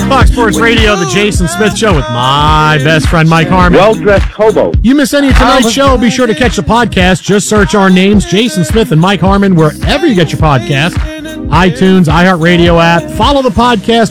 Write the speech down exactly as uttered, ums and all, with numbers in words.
Fox Sports Radio, the Jason Smith Show with my best friend Mike Harmon. Well-dressed hobo. You miss any of tonight's show, be sure to catch the podcast. Just search our names, Jason Smith and Mike Harmon, wherever you get your podcast. iTunes, iHeartRadio app. Follow the podcast